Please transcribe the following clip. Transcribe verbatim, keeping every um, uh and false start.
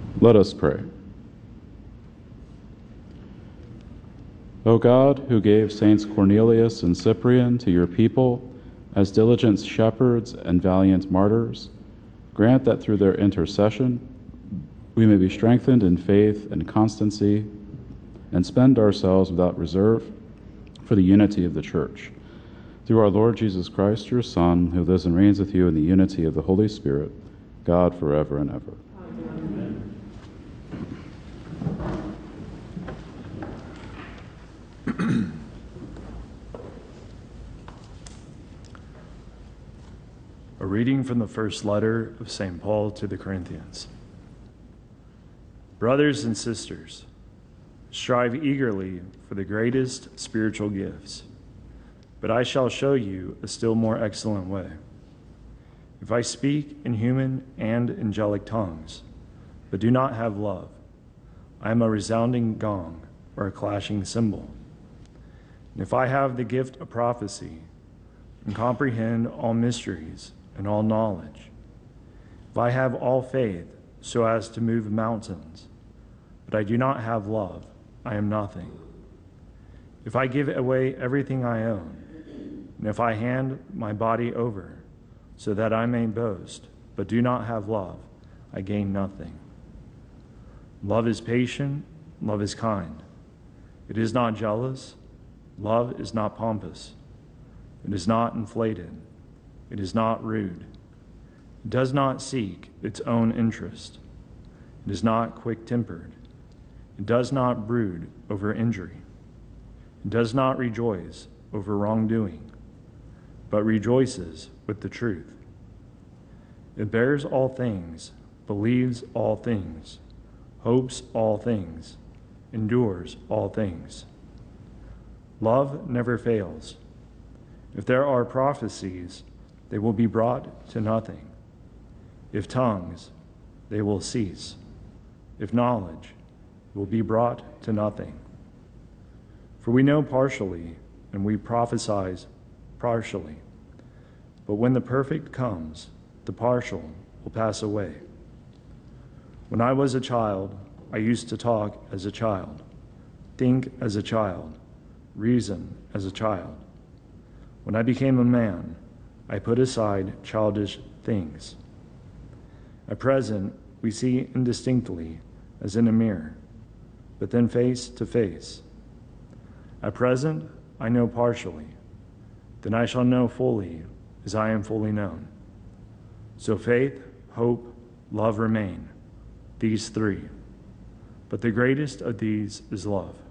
Let us pray. O God, who gave Saints Cornelius and Cyprian to your people as diligent shepherds and valiant martyrs, grant that through their intercession we may be strengthened in faith and constancy and spend ourselves without reserve for the unity of the Church. Through our Lord Jesus Christ, your Son, who lives and reigns with you in the unity of the Holy Spirit, God forever and ever. Amen. A reading from the first letter of Saint Paul to the Corinthians. Brothers and sisters, strive eagerly for the greatest spiritual gifts, but I shall show you a still more excellent way. If I speak in human and angelic tongues, but do not have love, I am a resounding gong or a clashing cymbal. And if I have the gift of prophecy and comprehend all mysteries and all knowledge, if I have all faith so as to move mountains, but I do not have love, I am nothing. If I give away everything I own, and if I hand my body over so that I may boast, but do not have love, I gain nothing. Love is patient, love is kind. It is not jealous, love is not pompous. It is not inflated, it is not rude. It does not seek its own interest. It is not quick-tempered. It does not brood over injury. It does not rejoice over wrongdoing, but rejoices with the truth. It bears all things, believes all things, hopes all things, endures all things. Love never fails. If there are prophecies, they will be brought to nothing. If tongues, they will cease. If knowledge, it will be brought to nothing. For we know partially, and we prophesy partially. But when the perfect comes, the partial will pass away. When I was a child, I used to talk as a child, think as a child, reason as a child. When I became a man, I put aside childish things. At present, we see indistinctly as in a mirror, but then face to face. At present, I know partially. Then I shall know fully as I am fully known. So faith, hope, love remain, these three. But the greatest of these is love.